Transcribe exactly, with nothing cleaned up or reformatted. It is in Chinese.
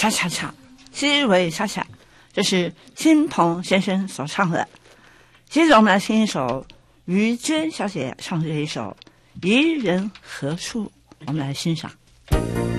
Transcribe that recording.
恰恰恰，西为恰恰，这是亲朋先生所唱的。接着我们来听一首于娟小姐唱的这一首《宜人何处》，我们来欣赏。